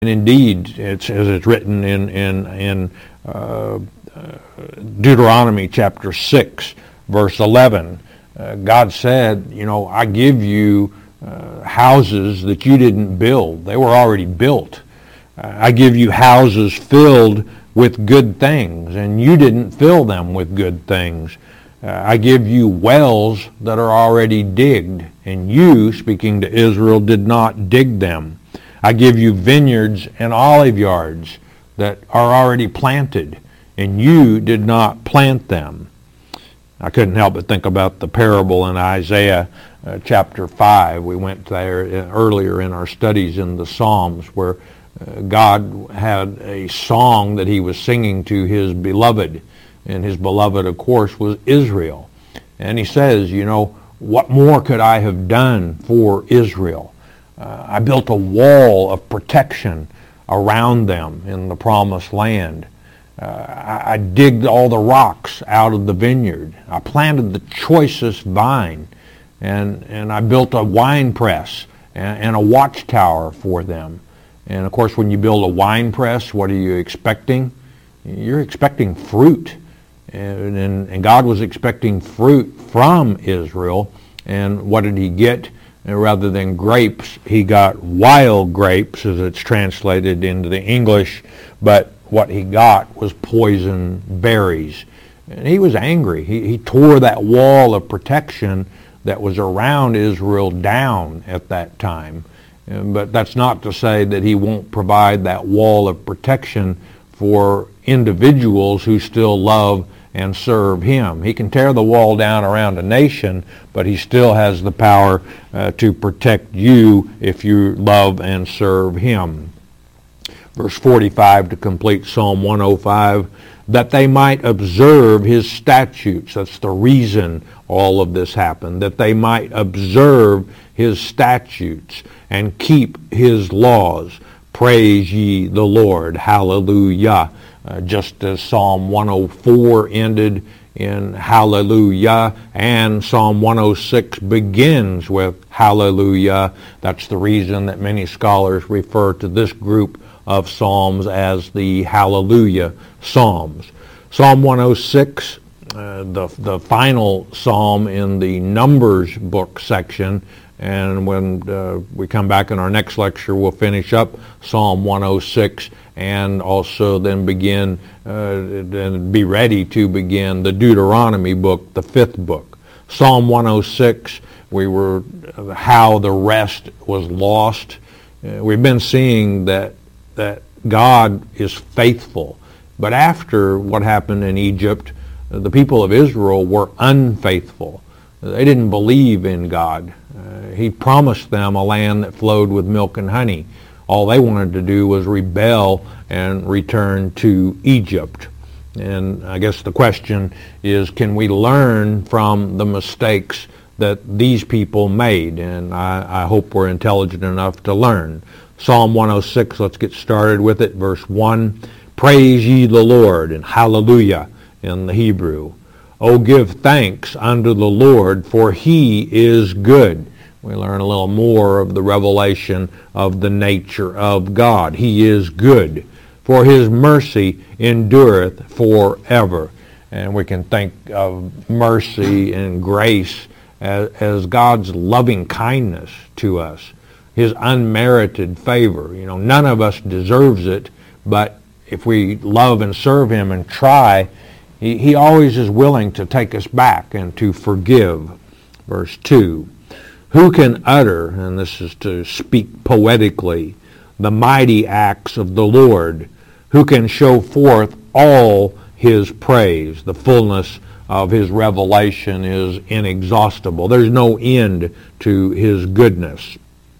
And indeed, as it's written in Deuteronomy chapter 6, verse 11, God said, I give you houses that you didn't build. They were already built. I give you houses filled with good things, and you didn't fill them with good things. I give you wells that are already digged, and you, speaking to Israel, did not dig them. I give you vineyards and olive yards that are already planted, and you did not plant them. I couldn't help but think about the parable in Isaiah chapter 5. We went there earlier in our studies in the Psalms, where God had a song that he was singing to his beloved, and his beloved, of course, was Israel. And he says, what more could I have done for Israel? I built a wall of protection around them in the promised land. I digged all the rocks out of the vineyard. I planted the choicest vine, and I built a wine press and a watchtower for them. And of course, when you build a wine press, what are you expecting? You're expecting fruit. And God was expecting fruit from Israel. And what did he get? Rather than grapes, he got wild grapes, as it's translated into the English. But what he got was poison berries. And he was angry. He tore that wall of protection that was around Israel down at that time. But that's not to say that he won't provide that wall of protection for individuals who still love and serve him. He can tear the wall down around a nation, but he still has the power to protect you if you love and serve him. Verse 45 to complete Psalm 105, that they might observe his statutes. That's the reason all of this happened, that they might observe his statutes and keep his laws. Praise ye the Lord. Hallelujah. Just as Psalm 104 ended in hallelujah, and Psalm 106 begins with hallelujah. That's the reason that many scholars refer to this group of psalms as the hallelujah psalms. Psalm 106, the final psalm in the Numbers book section, and when we come back in our next lecture, we'll finish up Psalm 106 and also then begin and be ready to begin the Deuteronomy book, the 5th book. Psalm 106, how the rest was lost. We've been seeing that God is faithful. But after what happened in Egypt, the people of Israel were unfaithful. They didn't believe in God. He promised them a land that flowed with milk and honey. All they wanted to do was rebel and return to Egypt. And I guess the question is, can we learn from the mistakes that these people made? And I hope we're intelligent enough to learn. Psalm 106, let's get started with it. Verse 1, praise ye the Lord, and hallelujah in the Hebrew. O give thanks unto the Lord, for he is good. We learn a little more of the revelation of the nature of God. He is good, for his mercy endureth forever. And we can think of mercy and grace as God's loving kindness to us, his unmerited favor. None of us deserves it, but if we love and serve him and try, he always is willing to take us back and to forgive. Verse 2, who can utter, and this is to speak poetically, the mighty acts of the Lord? Who can show forth all his praise? The fullness of his revelation is inexhaustible. There's no end to his goodness.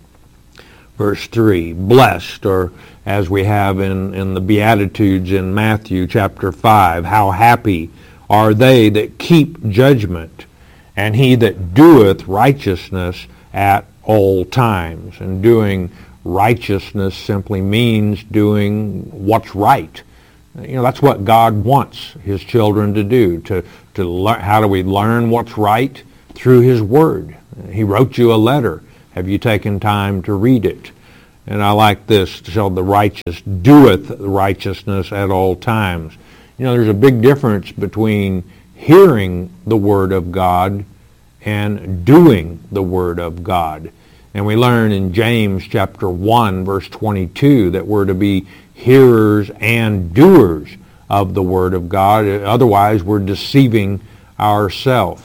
Verse 3, blessed, or as we have in the Beatitudes in Matthew chapter 5, how happy are they that keep judgment, and he that doeth righteousness at all times. And doing righteousness simply means doing what's right. That's what God wants his children to do. To learn. How do we learn what's right? Through his word. He wrote you a letter. Have you taken time to read it? And I like this, so the righteous doeth righteousness at all times. You know, there's a big difference between hearing the Word of God and doing the Word of God. And we learn in James chapter 1, verse 22, that we're to be hearers and doers of the Word of God. Otherwise, we're deceiving ourselves.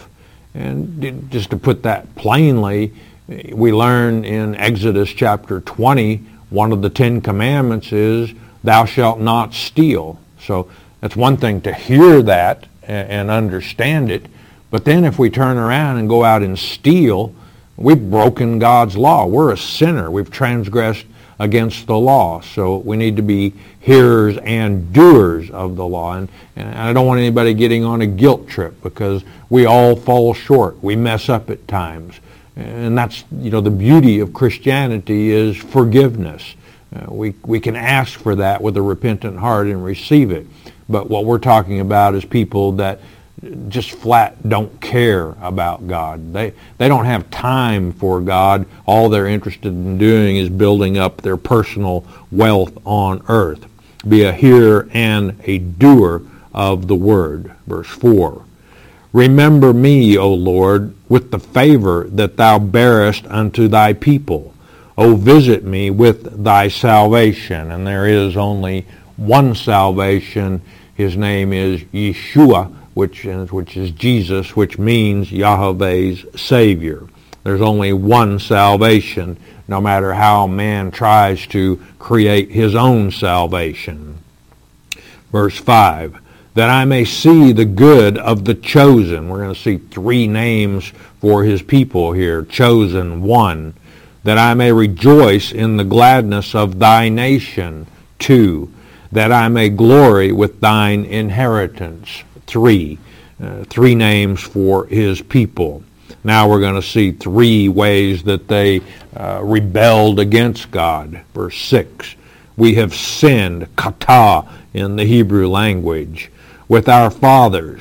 And just to put that plainly, we learn in Exodus chapter 20, one of the 10 commandments is, thou shalt not steal. So that's one thing to hear that and understand it. But then if we turn around and go out and steal, we've broken God's law. We're a sinner. We've transgressed against the law. So we need to be hearers and doers of the law. And I don't want anybody getting on a guilt trip, because we all fall short. We mess up at times. And that's, you know, the beauty of Christianity is forgiveness. We can ask for that with a repentant heart and receive it. But what we're talking about is people that just flat don't care about God. They don't have time for God. All they're interested in doing is building up their personal wealth on earth. Be a hearer and a doer of the word. Verse 4. Remember me, O Lord, with the favor that thou bearest unto thy people. O visit me with thy salvation. And there is only one salvation. His name is Yeshua, which is Jesus, which means Yahweh's Savior. There's only one salvation, no matter how man tries to create his own salvation. Verse 5. That I may see the good of the chosen. We're going to see 3 names for his people here. Chosen, 1. That I may rejoice in the gladness of thy nation. 2. That I may glory with thine inheritance. 3. 3 names for his people. Now we're going to see 3 ways that they rebelled against God. Verse 6. We have sinned, kata in the Hebrew language, with our fathers.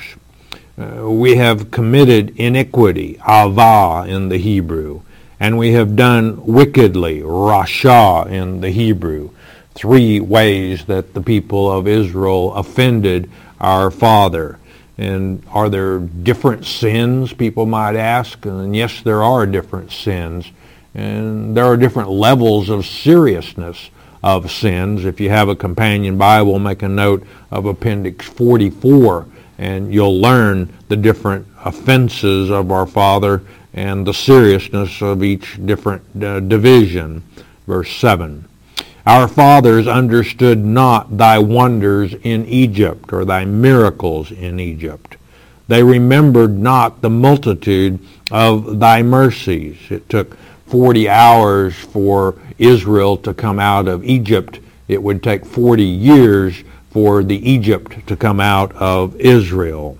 We have committed iniquity, avah in the Hebrew, and we have done wickedly, rasha in the Hebrew. 3 ways that the people of Israel offended our Father. And are there different sins, people might ask? And yes, there are different sins. And there are different levels of seriousness of sins. If you have a companion Bible, make a note of Appendix 44, and you'll learn the different offenses of our Father and the seriousness of each different division. Verse 7. Our fathers understood not thy wonders in Egypt, or thy miracles in Egypt. They remembered not the multitude of thy mercies. It took 40 hours for Israel to come out of Egypt. It would take 40 years for the Egypt to come out of Israel.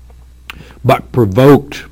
But provoked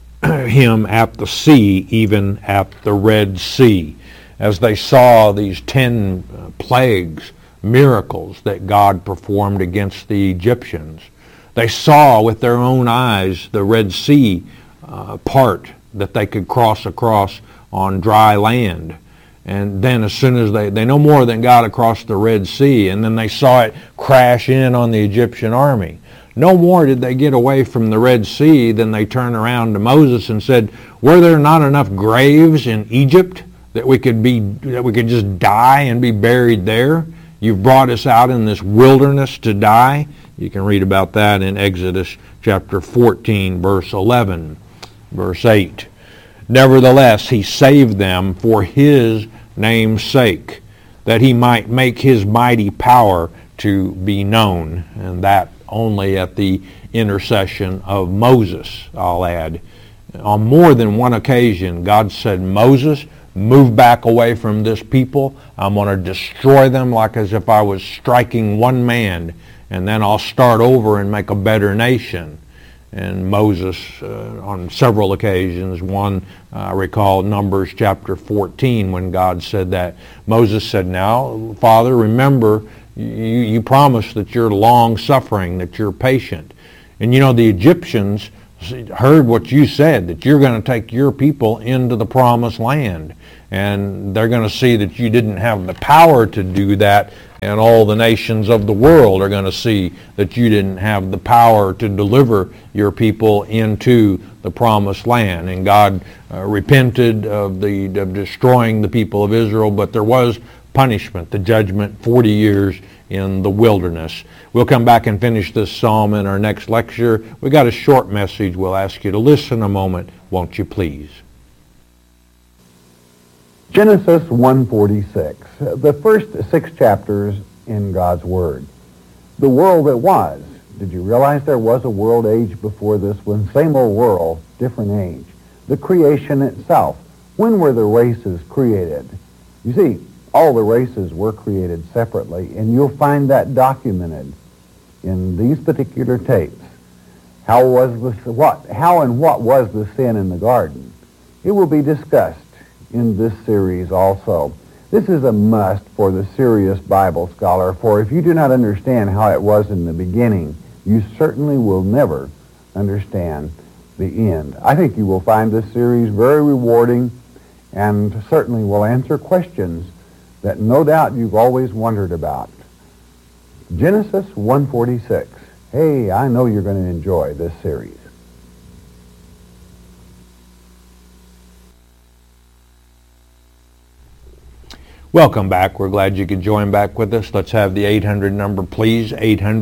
him at the sea, even at the Red Sea. As they saw these 10 plagues, miracles that God performed against the Egyptians, they saw with their own eyes the Red Sea part that they could cross across on dry land. And then as soon as they no more than got across the Red Sea, and then they saw it crash in on the Egyptian army. No more did they get away from the Red Sea than they turned around to Moses and said, were there not enough graves in Egypt that we could just die and be buried there? You've brought us out in this wilderness to die. You can read about that in Exodus chapter 14, verse 11, verse 8. Nevertheless, he saved them for his name's sake, that he might make his mighty power to be known, and that only at the intercession of Moses, I'll add. On more than one occasion, God said, Moses, move back away from this people. I'm going to destroy them like as if I was striking one man, and then I'll start over and make a better nation. And Moses, on several occasions, one I recall Numbers chapter 14 when God said that. Moses said, now, Father, remember, you promised that you're long-suffering, that you're patient. And you know, the Egyptians heard what you said, that you're going to take your people into the promised land. And they're going to see that you didn't have the power to do that, and all the nations of the world are going to see that you didn't have the power to deliver your people into the promised land. And God repented of destroying the people of Israel, but there was punishment, the judgment, 40 years in the wilderness. We'll come back and finish this psalm in our next lecture. We got a short message. We'll ask you to listen a moment, won't you please? Genesis 1:46, the first 6 chapters in God's Word. The world that was. Did you realize there was a world age before this one? Same old world, different age. The creation itself. When were the races created? You see, all the races were created separately, and you'll find that documented in these particular tapes. How and what was the sin in the garden? It will be discussed in this series also. This is a must for the serious Bible scholar, for if you do not understand how it was in the beginning, you certainly will never understand the end. I think you will find this series very rewarding and certainly will answer questions that no doubt you've always wondered about. Genesis 1:46. Hey, I know you're going to enjoy this series. Welcome back. We're glad you could join back with us. Let's have the 800 number, please.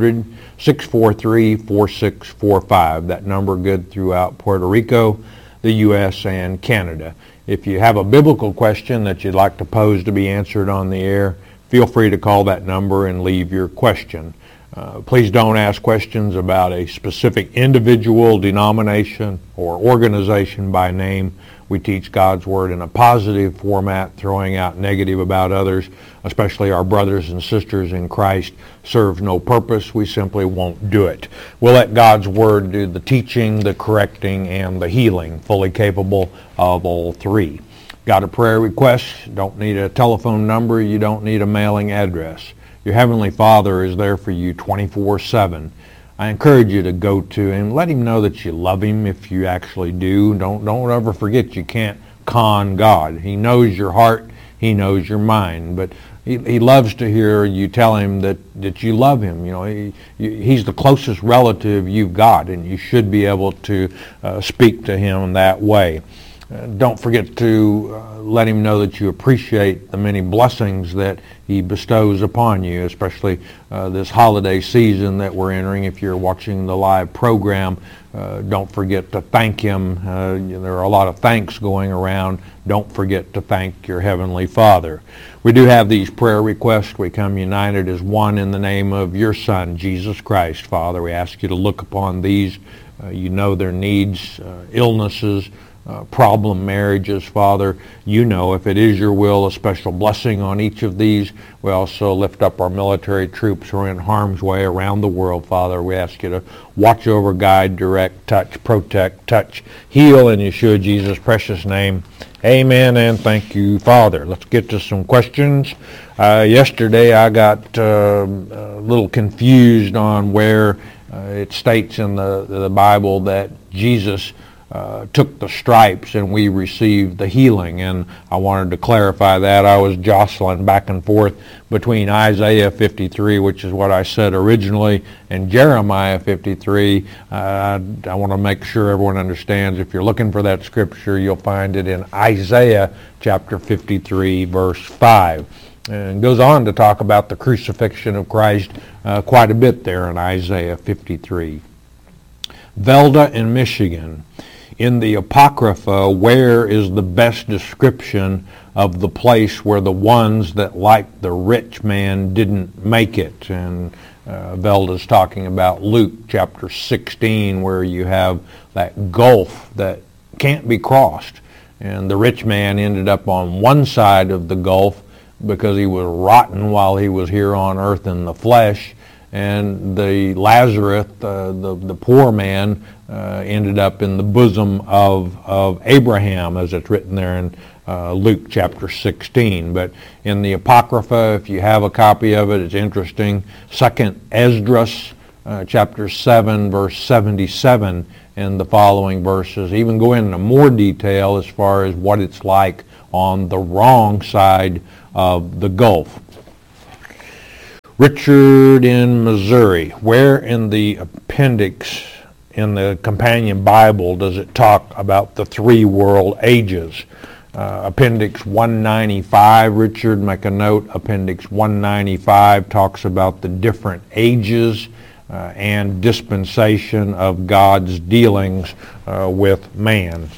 800-643-4645. That number good throughout Puerto Rico, the U.S., and Canada. If you have a biblical question that you'd like to pose to be answered on the air, feel free to call that number and leave your question. Please don't ask questions about a specific individual, denomination, or organization by name. We teach God's Word in a positive format, throwing out negative about others, especially our brothers and sisters in Christ, serves no purpose. We simply won't do it. We'll let God's Word do the teaching, the correcting, and the healing, fully capable of all three. Got a prayer request? Don't need a telephone number. You don't need a mailing address. Your Heavenly Father is there for you 24/7. I encourage you to go to him. Let him know that you love him if you actually do. Don't ever forget you can't con God. He knows your heart. He knows your mind. But he loves to hear you tell him that you love him. You know, he's the closest relative you've got, and you should be able to speak to him that way. Don't forget to let him know that you appreciate the many blessings that he bestows upon you, especially this holiday season that we're entering. If you're watching the live program, don't forget to thank him. There are a lot of thanks going around. Don't forget to thank your Heavenly Father. We do have these prayer requests. We come united as one in the name of your Son, Jesus Christ. Father, we ask you to look upon these. You know their needs, illnesses, problem marriages, Father. You know, if it is your will, a special blessing on each of these. We also lift up our military troops who are in harm's way around the world, Father. We ask you to watch over, guide, direct, touch, protect, touch, heal in Yeshua Jesus' precious name. Amen, and thank you, Father. Let's get to some questions. Yesterday I got a little confused on where it states in the Bible that Jesus took the stripes and we received the healing, and I wanted to clarify that. I was jostling back and forth between Isaiah 53, which is what I said originally, and Jeremiah 53. I want to make sure everyone understands, if you're looking for that scripture, you'll find it in Isaiah chapter 53, verse 5. And goes on to talk about the crucifixion of Christ quite a bit there in Isaiah 53. Velda in Michigan. In the Apocrypha, where is the best description of the place where the ones that, like the rich man, didn't make it? And Velda's talking about Luke chapter 16, where you have that gulf that can't be crossed. And the rich man ended up on one side of the gulf because he was rotten while he was here on earth in the flesh. And the Lazarus, the poor man, ended up in the bosom of Abraham, as it's written there in Luke chapter 16. But in the Apocrypha, if you have a copy of it, it's interesting. Second Esdras chapter 7, verse 77 and the following verses. Even go into more detail as far as what it's like on the wrong side of the Gulf. Richard in Missouri, where in the appendix in the companion Bible does it talk about the three world ages? Appendix 195, Richard, make a note, Appendix 195 talks about the different ages and dispensation of God's dealings with man.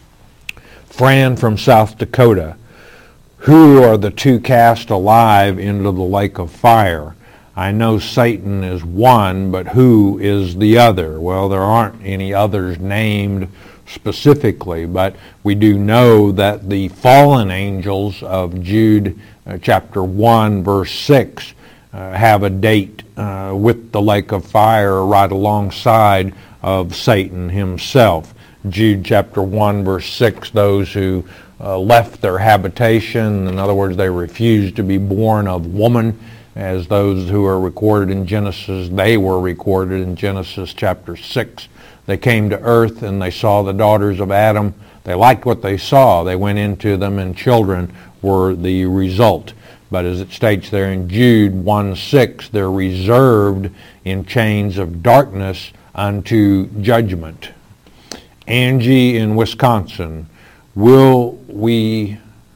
Fran from South Dakota, who are the two cast alive into the lake of fire? I know Satan is one, but who is the other? Well, there aren't any others named specifically, but we do know that the fallen angels of Jude chapter 1, verse 6 have a date with the lake of fire right alongside of Satan himself. Jude chapter 1, verse 6, those who left their habitation, in other words, they refused to be born of woman, as those who are recorded in Genesis, they were recorded in Genesis chapter 6. They came to earth and they saw the daughters of Adam. They liked what they saw. They went into them, and children were the result. But as it states there in Jude 1:6, they're reserved in chains of darkness unto judgment. Angie in Wisconsin, will we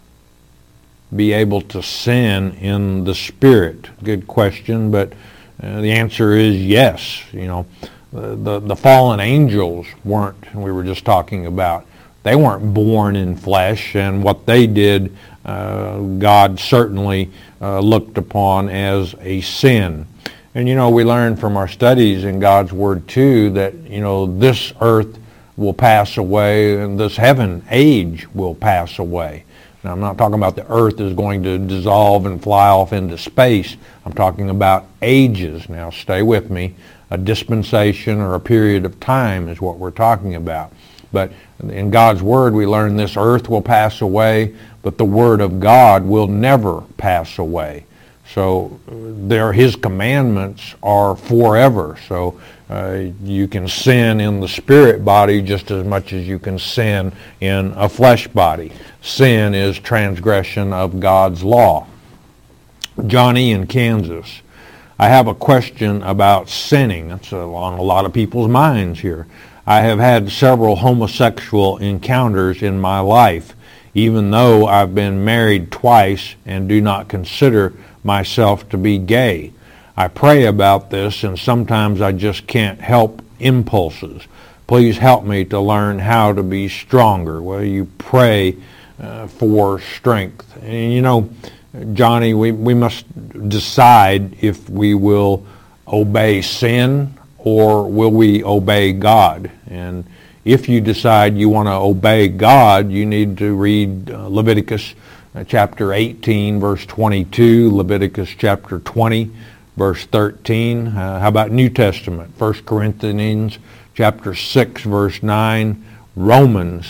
be able to sin in the Spirit? Good question, but the answer is yes. You know, the fallen angels weren't, and we were just talking about, they weren't born in flesh, and what they did, God certainly looked upon as a sin. And you know, we learn from our studies in God's Word too that, you know, this earth will pass away and this heaven age will pass away. Now, I'm not talking about the earth is going to dissolve and fly off into space. I'm talking about ages. Now, stay with me. A dispensation or a period of time is what we're talking about. But in God's Word, we learn this earth will pass away, but the Word of God will never pass away. So His commandments are forever. So you can sin in the spirit body just as much as you can sin in a flesh body. Sin is transgression of God's law. Johnny in Kansas, I have a question about sinning. That's on a lot of people's minds here. I have had several homosexual encounters in my life, even though I've been married twice and do not consider myself to be gay. I pray about this, and sometimes I just can't help impulses. Please help me to learn how to be stronger. Well, you pray for strength. And you know, Johnny, we must decide if we will obey sin or will we obey God. And if you decide you want to obey God, you need to read Leviticus chapter 18, verse 22, Leviticus chapter 20, verse 13. How about New Testament? 1 Corinthians chapter 6, verse 9, Romans,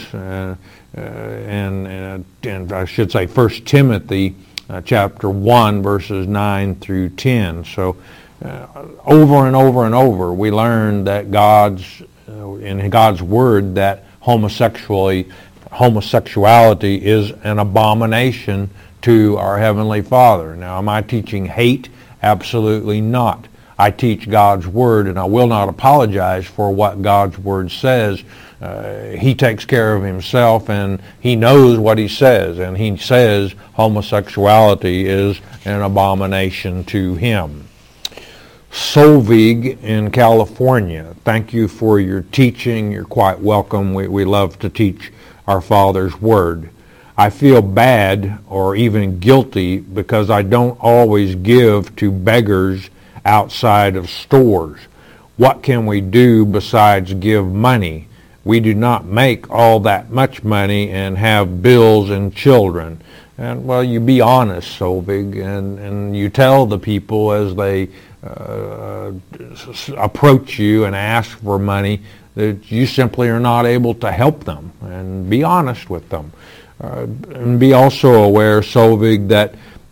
and I should say 1 Timothy chapter 1, verses 9 through 10. So over and over and over, we learn that in God's Word that homosexuality is an abomination to our Heavenly Father. Now, am I teaching hate? Absolutely not. I teach God's Word, and I will not apologize for what God's Word says. He takes care of himself, and he knows what he says, and he says homosexuality is an abomination to him. Solvig in California, thank you for your teaching. You're quite welcome. We love to teach our Father's Word. I feel bad or even guilty because I don't always give to beggars outside of stores. What can we do besides give money? We do not make all that much money and have bills and children. And well, you be honest, Solvig, and you tell the people as they approach you and ask for money that you simply are not able to help them, and be honest with them. And be also aware, Solvig, that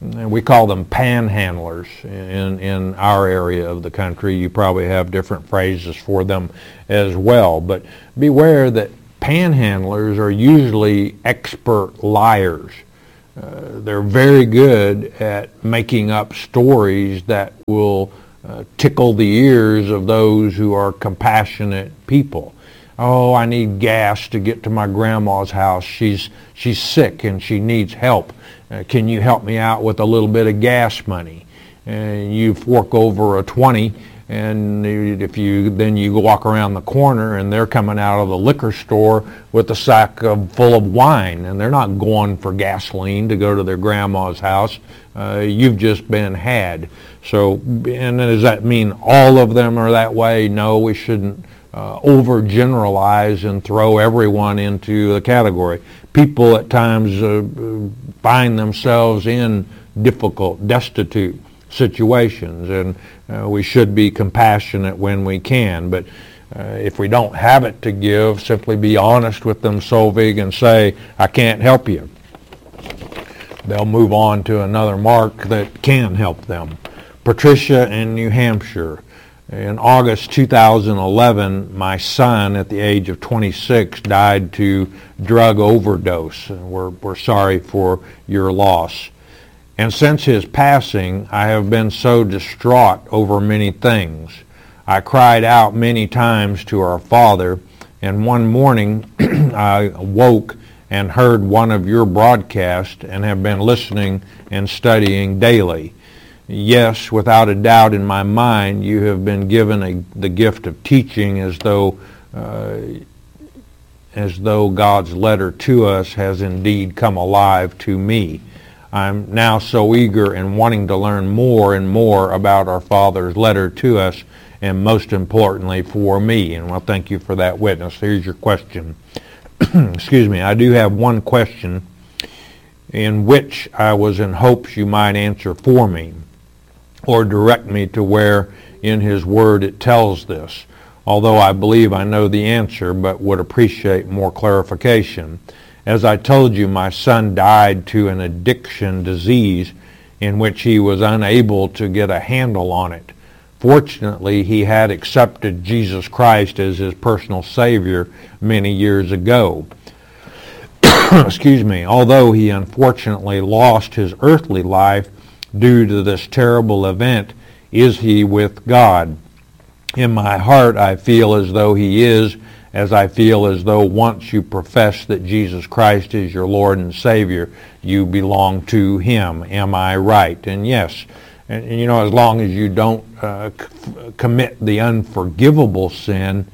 And we call them panhandlers in our area of the country. You probably have different phrases for them as well. But beware that panhandlers are usually expert liars. They're very good at making up stories that will tickle the ears of those who are compassionate people. Oh, I need gas to get to my grandma's house. She's sick and she needs help. Can you help me out with a little bit of gas money? And you fork over a 20, and if you walk around the corner and they're coming out of the liquor store with a sack full of wine, and they're not going for gasoline to go to their grandma's house. You've just been had. So, and does that mean all of them are that way? No, we shouldn't overgeneralize and throw everyone into the category. People at times find themselves in difficult, destitute situations, and we should be compassionate when we can. But if we don't have it to give, simply be honest with them, Solvig, and say, I can't help you. They'll move on to another mark that can help them. Patricia in New Hampshire. In August 2011, my son, at the age of 26, died to drug overdose. We're sorry for your loss. And since his passing, I have been so distraught over many things. I cried out many times to our Father, and one morning I woke and heard one of your broadcasts and have been listening and studying daily. Yes, without a doubt in my mind, you have been given the gift of teaching as though God's letter to us has indeed come alive to me. I'm now so eager and wanting to learn more and more about our Father's letter to us, and most importantly for me. And well, thank you for that witness. Here's your question. Excuse me. I do have one question in which I was in hopes you might answer for me, or direct me to where in His Word it tells this, although I believe I know the answer, but would appreciate more clarification. As I told you, my son died to an addiction disease in which he was unable to get a handle on it. Fortunately, he had accepted Jesus Christ as his personal Savior many years ago. Excuse me. Although he unfortunately lost his earthly life due to this terrible event, is he with God? In my heart, I feel as though he is, as I feel as though once you profess that Jesus Christ is your Lord and Savior, you belong to Him. Am I right? And yes. And you know, as long as you don't commit the unforgivable sin,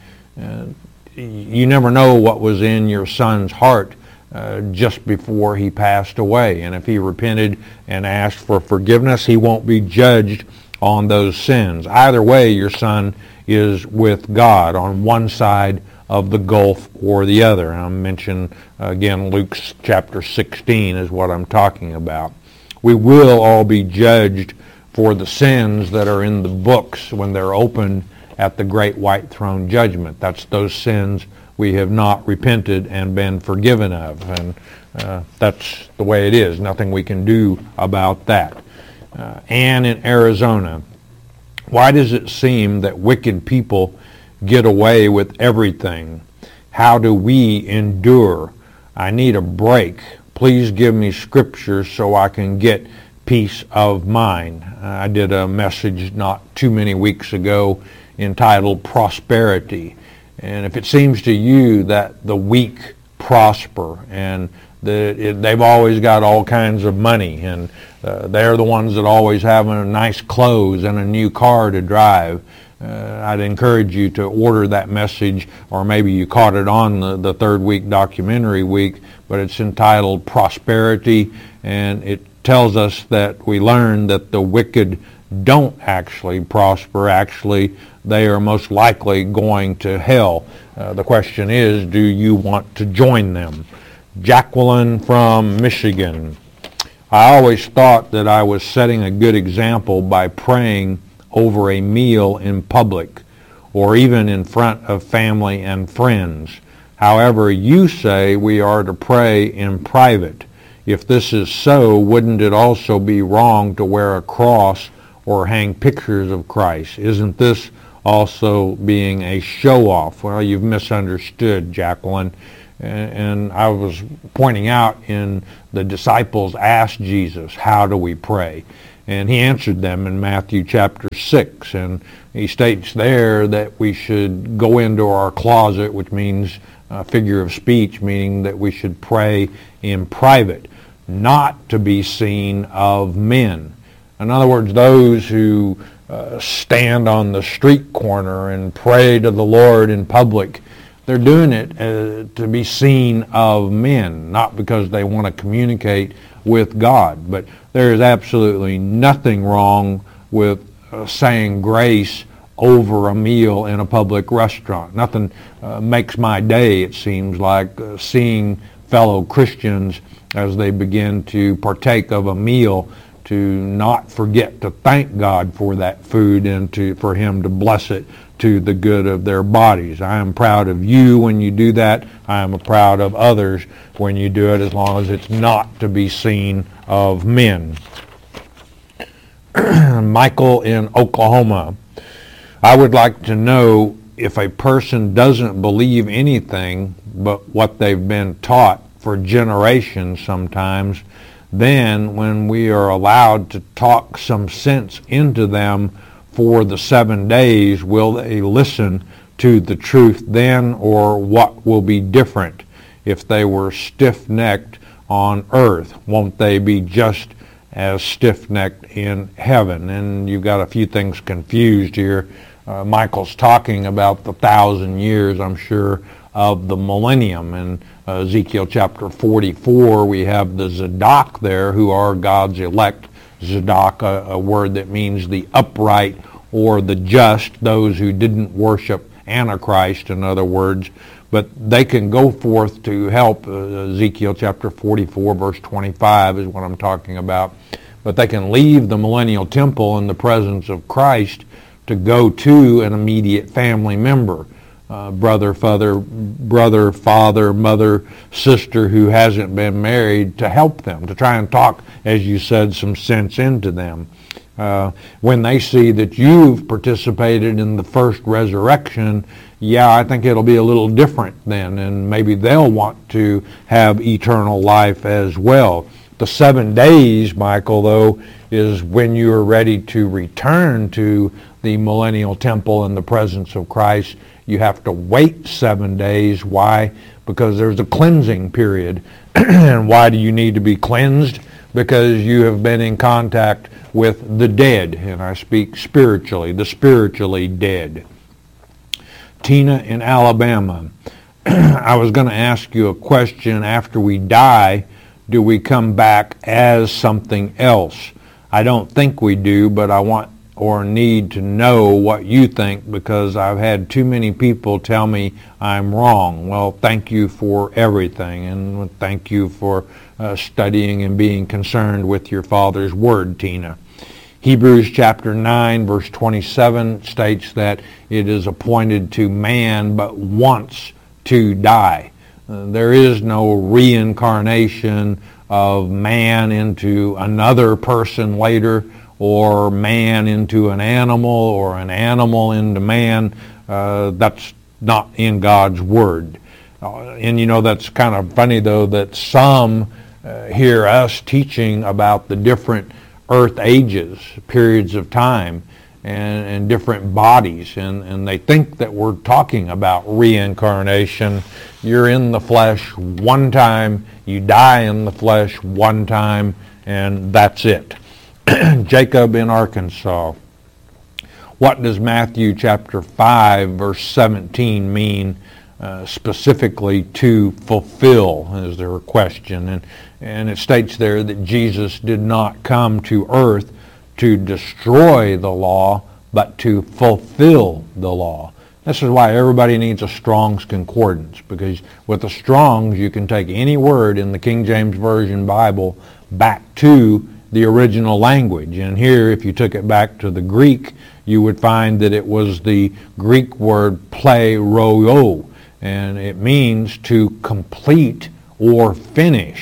you never know what was in your son's heart just before he passed away. And if he repented and asked for forgiveness, he won't be judged on those sins. Either way, your son is with God on one side of the gulf or the other. And I mentioned, again, Luke chapter 16 is what I'm talking about. We will all be judged for the sins that are in the books when they're opened at the great white throne judgment. That's those sins we have not repented and been forgiven of. And that's the way it is. Nothing we can do about that. Anne in Arizona. Why does it seem that wicked people get away with everything? How do we endure? I need a break. Please give me scripture so I can get peace of mind. I did a message not too many weeks ago entitled Prosperity. And if it seems to you that the weak prosper and they've always got all kinds of money and they're the ones that always have nice clothes and a new car to drive, I'd encourage you to order that message, or maybe you caught it on the third week documentary week, but it's entitled Prosperity, and it tells us that we learn that the wicked don't actually prosper. Actually, they are most likely going to hell. The question is, do you want to join them? Jacqueline from Michigan. I always thought that I was setting a good example by praying over a meal in public or even in front of family and friends. However, you say we are to pray in private. if this is so, wouldn't it also be wrong to wear a cross or hang pictures of Christ? Isn't this also being a show-off? Well, you've misunderstood, Jacqueline. And I was pointing out in the disciples asked Jesus, how do we pray? And he answered them in Matthew chapter 6. And he states there that we should go into our closet, which means a figure of speech, meaning that we should pray in private, not to be seen of men. In other words, those who stand on the street corner and pray to the Lord in public, they're doing it to be seen of men, not because they want to communicate with God. But there is absolutely nothing wrong with saying grace over a meal in a public restaurant. Nothing makes my day, it seems like, seeing fellow Christians as they begin to partake of a meal, to not forget to thank God for that food and for Him to bless it to the good of their bodies. I am proud of you when you do that. I am proud of others when you do it, as long as it's not to be seen of men. Michael in Oklahoma. I would like to know, if a person doesn't believe anything but what they've been taught for generations sometimes, then when we are allowed to talk some sense into them for the 7 days, will they listen to the truth then, or what will be different? If they were stiff-necked on earth, won't they be just as stiff-necked in heaven? And you've got a few things confused here. Michael's talking about the 1,000 years, I'm sure, of the millennium. In Ezekiel chapter 44, we have the Zadok there, who are God's elect. Zadok, a word that means the upright or the just, those who didn't worship Antichrist, in other words. But they can go forth to help. Ezekiel chapter 44, verse 25 is what I'm talking about. But they can leave the millennial temple in the presence of Christ to go to an immediate family member, brother, father, mother, sister who hasn't been married, to help them, to try and talk, as you said, some sense into them. When they see that you've participated in the first resurrection, I think it'll be a little different then, and maybe they'll want to have eternal life as well. The 7 days, Michael, though, is when you are ready to return to the millennial temple in the presence of Christ. You have to wait 7 days. Why? Because there's a cleansing period. And why do you need to be cleansed? Because you have been in contact with the dead, and I speak spiritually, the spiritually dead. Tina in Alabama. I was going to ask you a question. After we die, do we come back as something else? I don't think we do, but I want or need to know what you think, because I've had too many people tell me I'm wrong. Well, thank you for everything, and thank you for studying and being concerned with your Father's Word, Tina. Hebrews chapter 9, verse 27 states that it is appointed to man but once to die. There is no reincarnation of man into another person later, or man into an animal, or an animal into man. That's not in God's Word. And that's kind of funny, though, that some hear us teaching about the different earth ages, periods of time, and different bodies, and they think that we're talking about reincarnation. You're in the flesh one time, you die in the flesh one time, and that's it. Jacob in Arkansas. What does Matthew chapter 5, verse 17 mean specifically to fulfill, is their question. And it states there that Jesus did not come to earth to destroy the law, but to fulfill the law. This is why everybody needs a Strong's Concordance, because with the Strong's you can take any word in the King James Version Bible back to the original language. And here, if you took it back to the Greek, you would find that it was the Greek word pleroo, and it means to complete or finish.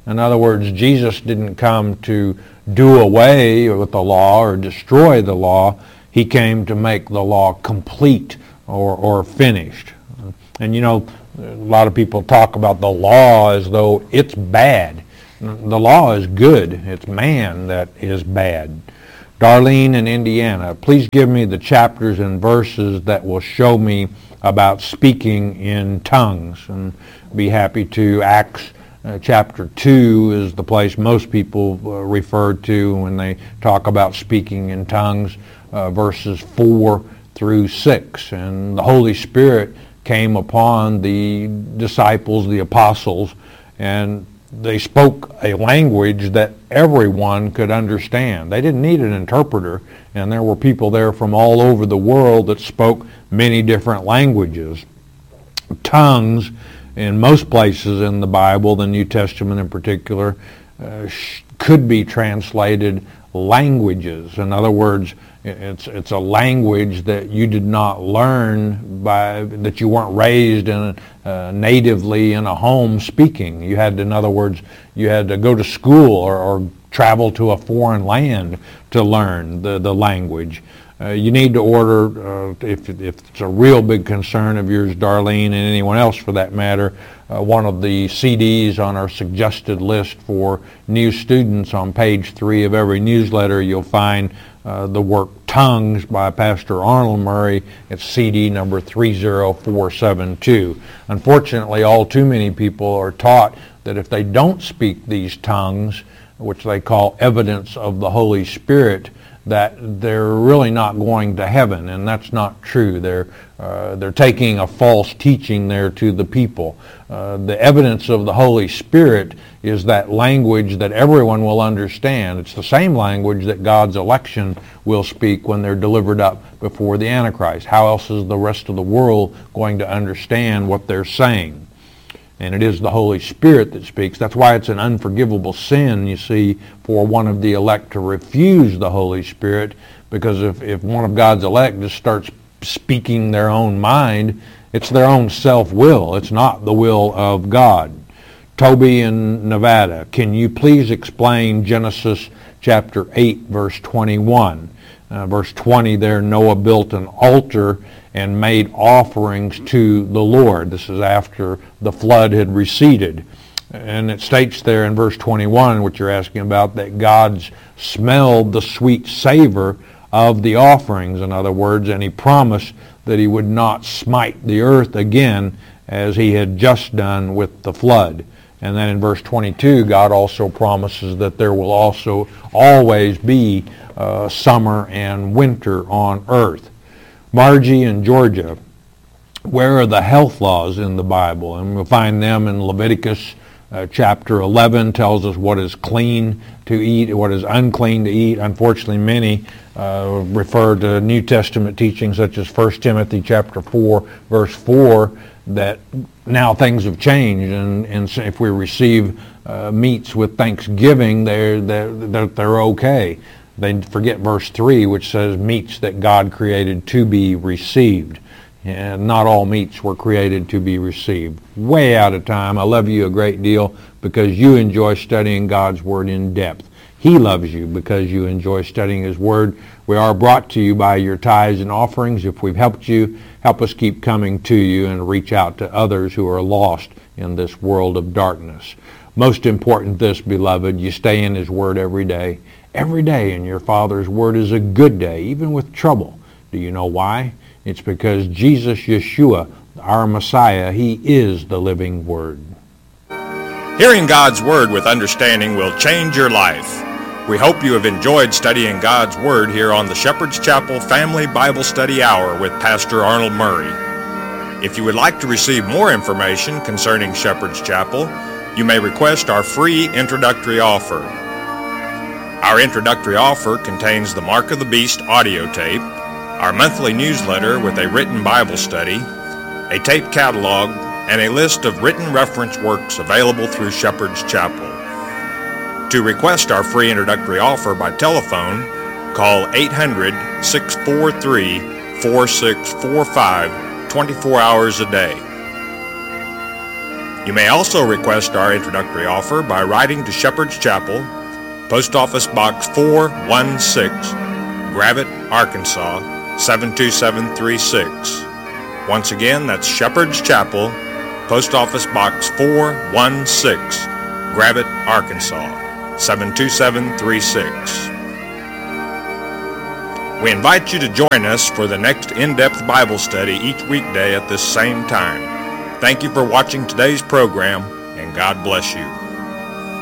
In other words, Jesus didn't come to do away with the law or destroy the law. He came to make the law complete or finished. And you know, a lot of people talk about the law as though it's bad. The law is good. It's man that is bad. Darlene in Indiana, please give me the chapters and verses that will show me about speaking in tongues. And be happy to. Acts chapter 2 is the place most people refer to when they talk about speaking in tongues, verses 4 through 6. And the Holy Spirit came upon the disciples, the apostles, and they spoke a language that everyone could understand. They didn't need an interpreter, and there were people there from all over the world that spoke many different languages. Tongues, in most places in the Bible, the New Testament in particular, could be translated languages. In other words, it's a language that you did not learn that you weren't raised in natively in a home speaking. You had, in other words, you had to go to school or travel to a foreign land to learn the language. You need to order, if it's a real big concern of yours, Darlene, and anyone else for that matter, one of the CDs on our suggested list for new students. On page 3 of every newsletter, you'll find the work Tongues by Pastor Arnold Murray. It's CD number 30472. Unfortunately, all too many people are taught that if they don't speak these tongues, which they call evidence of the Holy Spirit, that they're really not going to heaven, and that's not true. They're taking a false teaching there to the people. The evidence of the Holy Spirit is that language that everyone will understand. It's the same language that God's election will speak when they're delivered up before the Antichrist. How else is the rest of the world going to understand what they're saying? And it is the Holy Spirit that speaks. That's why it's an unforgivable sin, you see, for one of the elect to refuse the Holy Spirit, because if one of God's elect just starts speaking their own mind, it's their own self-will. It's not the will of God. Toby in Nevada, can you please explain Genesis chapter 8, verse 21? Verse 20 there, Noah built an altar and made offerings to the Lord. This is after the flood had receded. And it states there in verse 21, what you're asking about, that God smelled the sweet savor of the offerings, in other words, and he promised that he would not smite the earth again as he had just done with the flood. And then in verse 22, God also promises that there will also always be summer and winter on earth. Margie in Georgia, where are the health laws in the Bible? And we'll find them in Leviticus chapter 11, tells us what is clean to eat, what is unclean to eat. Unfortunately, many refer to New Testament teachings such as 1 Timothy chapter 4, verse 4, that now things have changed, and if we receive meats with thanksgiving, they're okay. They forget verse 3, which says meats that God created to be received. And not all meats were created to be received. Way out of time. I love you a great deal because you enjoy studying God's Word in depth. He loves you because you enjoy studying His Word. We are brought to you by your tithes and offerings. If we've helped you, help us keep coming to you and reach out to others who are lost in this world of darkness. Most important this, beloved, you stay in His Word every day. Every day in your Father's Word is a good day, even with trouble. Do you know why? It's because Jesus, Yeshua, our Messiah, He is the living Word. Hearing God's Word with understanding will change your life. We hope you have enjoyed studying God's Word here on the Shepherd's Chapel Family Bible Study Hour with Pastor Arnold Murray. If you would like to receive more information concerning Shepherd's Chapel, you may request our free introductory offer. Our introductory offer contains the Mark of the Beast audio tape, our monthly newsletter with a written Bible study, a tape catalog, and a list of written reference works available through Shepherd's Chapel. To request our free introductory offer by telephone, call 800-643-4645 24 hours a day. You may also request our introductory offer by writing to Shepherd's Chapel, Post Office Box 416, Gravette, Arkansas 72736. Once again, that's Shepherd's Chapel, Post Office Box 416, Gravette, Arkansas 72736. We invite you to join us for the next in-depth Bible study each weekday at this same time. Thank you for watching today's program, and God bless you.